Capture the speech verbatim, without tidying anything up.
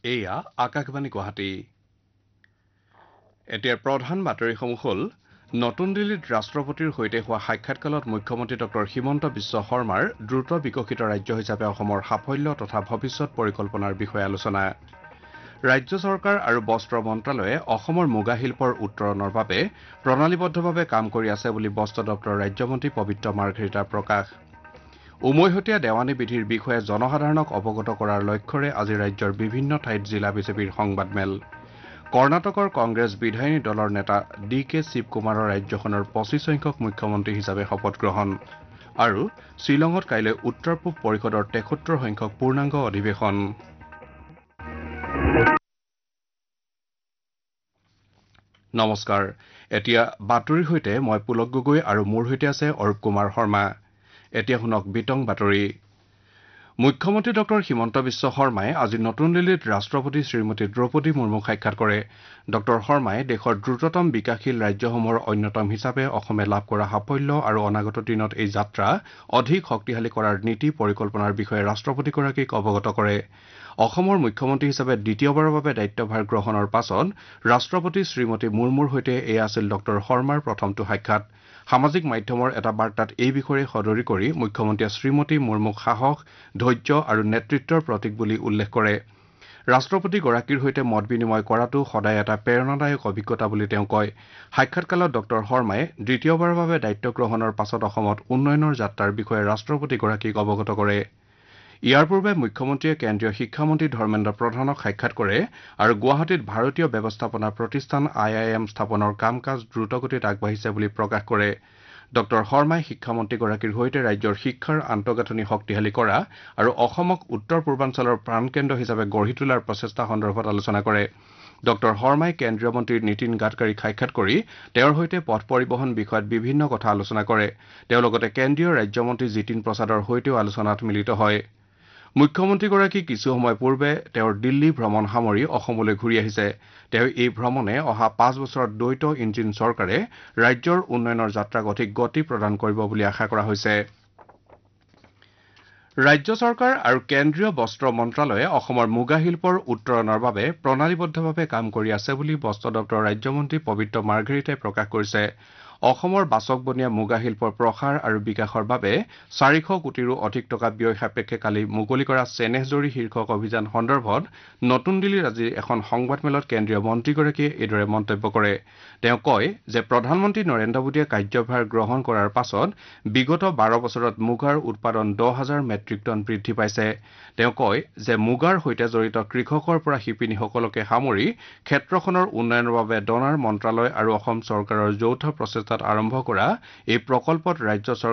এয়া আকাশবাণী গুৱাহাটী। এতিয়াৰ প্ৰধান বাতৰিসমূহ হ'ল নতুন দিল্লীত ৰাষ্ট্ৰপতিৰ সৈতে হোৱা সাক্ষাৎকালত মুখ্যমন্ত্ৰী ডক্টৰ হিমন্ত বিশ্ব শৰ্মাৰ দ্ৰুত বিকশিত ৰাজ্য হিচাপে অসমৰ সাফল্য তথা ভৱিষ্যৎ পৰিকল্পনাৰ বিষয়ে আলোচনা। ৰাজ্য চৰকাৰ আৰু বস্ত্ৰ মন্ত্ৰালয়ে অসমৰ মুগা শিল্পৰ উত্তৰণৰ বাবে প্ৰণালীবদ্ধভাৱে কাম কৰি আছে বুলি বস্ত্ৰ দপ্তৰৰ ৰাজ্যমন্ত্ৰী পবিত্ৰ মাৰ্ঘেৰিটাৰ প্ৰকাশ। উমৈহতীয়া দেৱানী বিধিৰ বিষয়ে জনসাধাৰণক অৱগত কৰাৰ লক্ষ্যৰে আজি ৰাজ্যৰ বিভিন্ন ঠাইত জিলা বিজেপিৰ সংবাদমেল। কৰ্ণাটকৰ কংগ্ৰেছ বিধায়িনী দলৰ নেতা ডি কে শিৱকুমাৰৰ ৰাজ্যখনৰ পঁচিছ সংখ্যক মুখ্যমন্ত্ৰী হিচাপে শপত গ্ৰহণ আৰু শ্বিলঙত কাইলৈ উত্তৰ পূব পৰিষদৰ তেসত্তৰ সংখ্যক পূৰ্ণাংগ অধিৱেশন। নমস্কাৰ। এতিয়া বাতৰিৰ সৈতে মই পুলক গগৈ আৰু মোৰ সৈতে আছে অৰূপ কুমাৰ শৰ্মা। এতিয়া শুনক বিতং বাতৰি। মুখ্যমন্ত্ৰী ডক্টৰ হিমন্ত বিশ্ব শৰ্মাই আজি নতুন দিল্লীত ৰাষ্ট্ৰপতি শ্ৰীমতী দ্ৰৌপদী মুৰ্মুক সাক্ষাৎ কৰে। ডক্টৰ শৰ্মাই দেশৰ দ্ৰুততম বিকাশশীল ৰাজ্যসমূহৰ অন্যতম হিচাপে অসমে লাভ কৰা সাফল্য আৰু অনাগত দিনত এই যাত্ৰা অধিক শক্তিশালী কৰাৰ নীতি পৰিকল্পনাৰ বিষয়ে ৰাষ্ট্ৰপতিগৰাকীক অৱগত কৰে। অসমৰ মুখ্যমন্ত্ৰী হিচাপে দ্বিতীয়বাৰৰ বাবে দায়িত্বভাৰ গ্ৰহণৰ পাছত ৰাষ্ট্ৰপতি শ্ৰীমতী মুৰ্মুৰ সৈতে এয়া আছিল ডক্টৰ শৰ্মাৰ প্ৰথমটো সাক্ষাৎ। সামাজিক মাধ্যমৰ এটা বাৰ্তাত এই বিষয়ে সদৰি কৰি মুখ্যমন্ত্ৰীয়ে শ্ৰীমতী মুৰ্মুক সাহস, ধৈৰ্য আৰু নেতৃত্বৰ প্ৰতীক বুলি উল্লেখ কৰে। ৰাষ্ট্ৰপতিগৰাকীৰ সৈতে মত বিনিময় কৰাটো সদায় এটা প্ৰেৰণাদায়ক অভিজ্ঞতা বুলি তেওঁ কয়। সাক্ষাৎকালত ডক্টৰ শৰ্মাই দ্বিতীয়বাৰৰ বাবে দায়িত্ব গ্ৰহণৰ পাছত অসমত উন্নয়নৰ যাত্ৰাৰ বিষয়ে ৰাষ্ট্ৰপতিগৰাকীক অৱগত কৰে। ইয়াৰ পূৰ্বে মুখ্যমন্ত্ৰীয়ে কেন্দ্ৰীয় শিক্ষামন্ত্ৰী ধৰ্মেন্দ্ৰ প্ৰধানক সাক্ষাৎ কৰে আৰু গুৱাহাটীত ভাৰতীয় ব্যৱস্থাপনা প্ৰতিষ্ঠান আই আই এম স্থাপনৰ কাম কাজ দ্ৰুতগতিত আগবাঢ়িছে বুলি প্ৰকাশ কৰে। ডক্টৰ শৰ্মাই শিক্ষামন্ত্ৰীগৰাকীৰ সৈতে ৰাজ্যৰ শিক্ষাৰ আন্তঃগাঁথনি শক্তিশালী কৰা আৰু অসমক উত্তৰ পূৰ্বাঞ্চলৰ প্ৰাণকেন্দ্ৰ হিচাপে গঢ়ি তোলাৰ প্ৰচেষ্টা সন্দৰ্ভত আলোচনা কৰে। ডক্টৰ শৰ্মাই কেন্দ্ৰীয় মন্ত্ৰী নীতিন গাডকাৰীক সাক্ষাৎ কৰি তেওঁৰ সৈতে পথ পৰিবহণ বিষয়ত বিভিন্ন কথা আলোচনা কৰে। তেওঁ লগতে কেন্দ্ৰীয় ৰাজ্যমন্ত্ৰী জিতিন প্ৰসাদৰ সৈতেও আলোচনাত মিলিত হয়। মুখ্যমন্ত্ৰীগৰাকী কিছু সময় পূৰ্বে তেওঁৰ দিল্লী ভ্ৰমণ সামৰি অসমলৈ ঘূৰি আহিছে। তেওঁ এই ভ্ৰমণে অহা পাঁচ বছৰত দ্বৈত ইঞ্জিন চৰকাৰে ৰাজ্যৰ উন্নয়নৰ যাত্ৰাক অধিক গতি প্ৰদান কৰিব বুলি আশা কৰা হৈছে। ৰাজ্য চৰকাৰ আৰু কেন্দ্ৰীয় বস্ত্ৰ মন্ত্ৰালয়ে অসমৰ মুগা শিল্পৰ উত্তৰণৰ বাবে প্ৰণালীবদ্ধভাৱে কাম কৰি আছে বুলি বস্ত্ৰ দপ্তৰৰ ৰাজ্যমন্ত্ৰী পবিত্ৰ মাৰ্ঘেৰিটাই প্ৰকাশ কৰিছে। অসমৰ বাচকবনীয়া মুগা শিল্পৰ প্ৰসাৰ আৰু বিকাশৰ বাবে চাৰিশ কোটিৰো অধিক টকা ব্যয় সাপেক্ষে কালি মুকলি কৰা চেনেহজৰী শীৰ্ষক অভিযান সন্দৰ্ভত নতুন দিল্লীত আজি এখন সংবাদমেলত কেন্দ্ৰীয় মন্ত্ৰীগৰাকীয়ে এইদৰে মন্তব্য কৰে। তেওঁ কয় যে প্ৰধানমন্ত্ৰী নৰেন্দ্ৰ মোদীয়ে কাৰ্যভাৰ গ্ৰহণ কৰাৰ পাছত বিগত বাৰ বছৰত মুগাৰ উৎপাদন দহ হাজাৰ মেট্ৰিক টন বৃদ্ধি পাইছে। তেওঁ কয় যে মুগাৰ সৈতে জড়িত কৃষকৰ পৰা শিপিনীসকলকে সামৰি ক্ষেত্ৰখনৰ উন্নয়নৰ বাবে ডনাৰ মন্ত্ৰালয় আৰু অসম চৰকাৰৰ যৌথ প্ৰচেষ্টাত আৰম্ভ কৰা এই প্ৰকল্পত ৰাজ্য চৰকাৰ